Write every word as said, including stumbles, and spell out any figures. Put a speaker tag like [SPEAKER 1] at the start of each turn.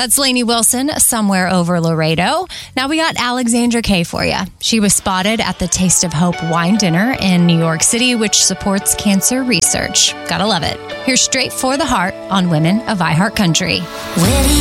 [SPEAKER 1] That's Lainey Wilson, Somewhere Over Laredo. Now we got Alexandra Kay for you. She was spotted at the Taste of Hope wine dinner in New York City, which supports cancer research. Gotta love it. Here's Straight for the Heart on Women of iHeart Country.
[SPEAKER 2] Where do